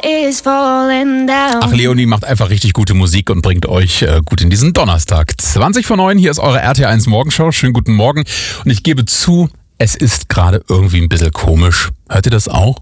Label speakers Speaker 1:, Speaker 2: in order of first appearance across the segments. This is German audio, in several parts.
Speaker 1: is falling down.
Speaker 2: Ach, Leonie macht einfach richtig gute Musik und bringt euch gut in diesen Donnerstag. 20:09, hier ist eure RT1 Morgenshow. Schönen guten Morgen. Und ich gebe zu, es ist gerade irgendwie ein bisschen komisch. Hört ihr das auch?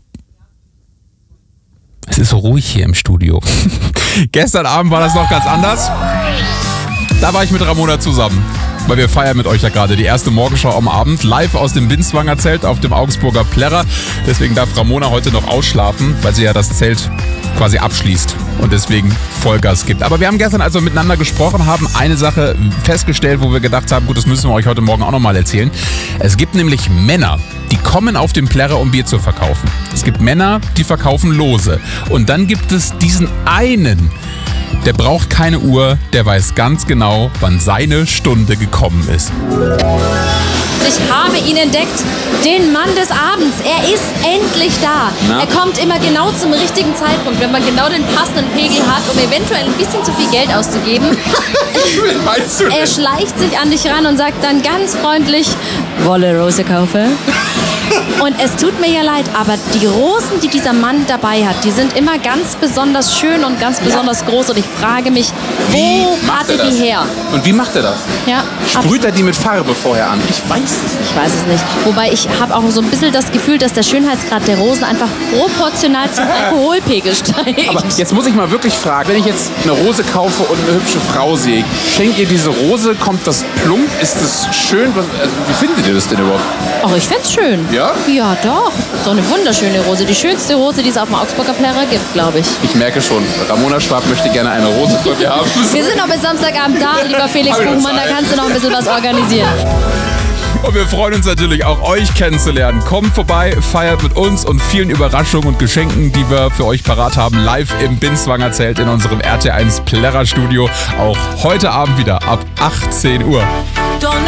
Speaker 2: Es ist so ruhig hier im Studio. Gestern Abend war das noch ganz anders. Da war ich mit Ramona zusammen, weil wir feiern mit euch ja gerade die erste Morgenschau am Abend, live aus dem Binswanger Zelt auf dem Augsburger Plärrer. Deswegen darf Ramona heute noch ausschlafen, weil sie ja das Zelt quasi abschließt und deswegen Vollgas gibt. Aber wir haben gestern also miteinander gesprochen, haben eine Sache festgestellt, wo wir gedacht haben, gut, das müssen wir euch heute Morgen auch nochmal erzählen. Es gibt nämlich Männer, die kommen auf den Plärrer, um Bier zu verkaufen. Es gibt Männer, die verkaufen Lose. Und dann gibt es diesen einen, der braucht keine Uhr, der weiß ganz genau, wann seine Stunde gekommen ist.
Speaker 3: Ich habe ihn entdeckt, den Mann des Abends. Er ist endlich da.
Speaker 2: Na?
Speaker 3: Er kommt immer genau zum richtigen Zeitpunkt, wenn man genau den passenden Pegel hat, um eventuell ein bisschen zu viel Geld auszugeben.
Speaker 2: Wie meinst du
Speaker 3: Er schleicht sich an dich ran und sagt dann ganz freundlich, Wolle Rose kaufe. Und es tut mir ja leid, aber die Rosen, die dieser Mann dabei hat, die sind immer ganz besonders schön und ganz besonders groß. Und ich frage mich, wo hat er die her?
Speaker 4: Und wie macht er das?
Speaker 3: Ja,
Speaker 4: Sprüht er die mit Farbe vorher an? Ich weiß es nicht.
Speaker 3: Ich weiß es nicht. Wobei ich habe auch so ein bisschen das Gefühl, dass der Schönheitsgrad der Rosen einfach proportional zum Alkoholpegel steigt.
Speaker 4: Aber jetzt muss ich mal wirklich fragen, wenn ich jetzt eine Rose kaufe und eine hübsche Frau sehe, schenkt ihr diese Rose, kommt das plump, ist das schön? Wie findet ihr das denn überhaupt?
Speaker 3: Ach, ich find's schön.
Speaker 4: Ja?
Speaker 3: Ja, doch. So eine wunderschöne Rose. Die schönste Rose, die es auf dem Augsburger Plärrer gibt, glaube ich.
Speaker 4: Ich merke schon, Ramona Schwab möchte gerne eine Rose von mir haben.
Speaker 3: Wir sind noch bis Samstagabend da, lieber Felix Buchmann. Da kannst du noch ein bisschen was organisieren.
Speaker 2: Und wir freuen uns natürlich auch, euch kennenzulernen. Kommt vorbei, feiert mit uns und vielen Überraschungen und Geschenken, die wir für euch parat haben, live im Binswanger Zelt in unserem RT1 Plärrer Studio. Auch heute Abend wieder ab 18 Uhr.